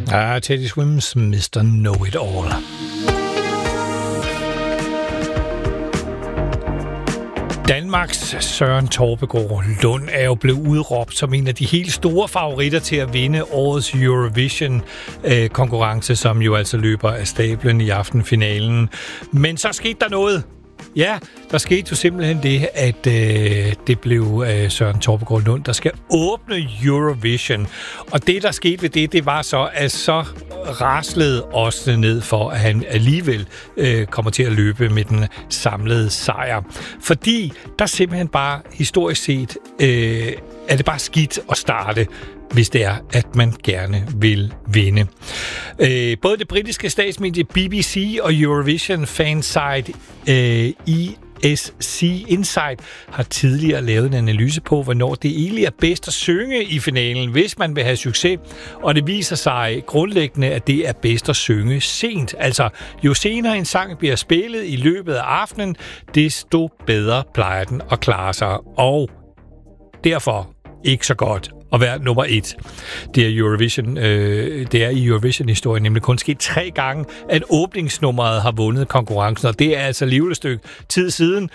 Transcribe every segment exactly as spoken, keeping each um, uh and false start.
Ah, Teddy Swims mister Know It All. Danmarks Søren Torpegaard Lund er jo blevet udråbt som en af de helt store favoritter til at vinde årets Eurovision-konkurrence, som jo altså løber af stablen i aftenfinalen. Men så skete der noget. Ja, der skete jo simpelthen det, at øh, det blev øh, Søren Torpegaard Lund, der skal åbne Eurovision. Og det, der skete ved det, det var så, at så raslede også ned for, at han alligevel øh, kommer til at løbe med den samlede sejr. Fordi der simpelthen bare historisk set øh, er det bare skidt at starte, hvis det er, at man gerne vil vinde. Øh, både det britiske statsmedie B B C og Eurovision fansite øh, E S C Insight har tidligere lavet en analyse på, hvornår det egentlig er bedst at synge i finalen, hvis man vil have succes. Og det viser sig grundlæggende, at det er bedst at synge sent. Altså, jo senere en sang bliver spillet i løbet af aftenen, desto bedre plejer den at klare sig. Og derfor ikke så godt at være nummer et. Det er Eurovision, øh, det er i Eurovision-historien nemlig kun sket tre gange, at åbningsnummeret har vundet konkurrencen, og det er altså alligevel et stykke tid siden.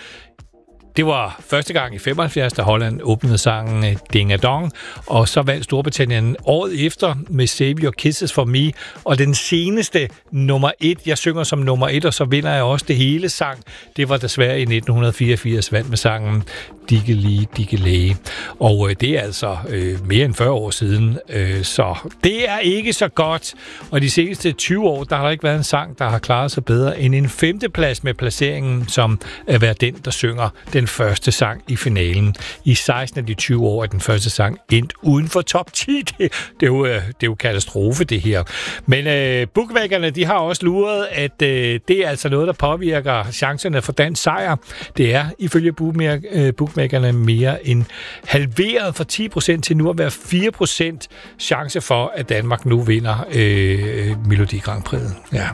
Det var første gang i femoghalvfjerds, da Holland åbnede sangen Ding a Dong, og så vandt Storbritannien året efter med Save Your Kisses for Me, og den seneste nummer et, jeg synger som nummer et, og så vinder jeg også det hele sang, det var desværre i nitten fireogfirs, vandt med sangen Diggely Diggely. Og øh, det er altså øh, mere end fyrre år siden, øh, så det er ikke så godt. Og de seneste tyve år, der har der ikke været en sang, der har klaret sig bedre end en femteplads med placeringen, som at være den, der synger den første sang i finalen. I seksten af de tyve år er den første sang endt uden for top ti. Det, det, er, jo, det er jo katastrofe, det her. Men øh, bookmakerne, de har også luret, at øh, det er altså noget, der påvirker chancerne for dansk sejr. Det er ifølge bookmakerne øh, bookmakerne mere end halveret fra ti procent til nu at være fire procent chance for, at Danmark nu vinder øh, Melodi Grand Prix. Ja.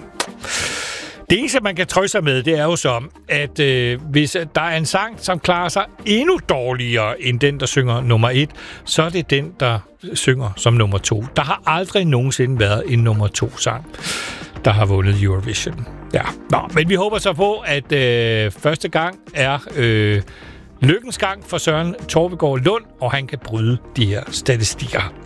Det eneste, man kan trøste sig med, det er jo så, at øh, hvis der er en sang, som klarer sig endnu dårligere end den, der synger nummer et, så er det den, der synger som nummer to. Der har aldrig nogensinde været en nummer to sang, der har vundet Eurovision. Ja. Nå, men vi håber så på, at øh, første gang er øh, lykkens gang for Søren Torpegaard Lund, og han kan bryde de her statistikker.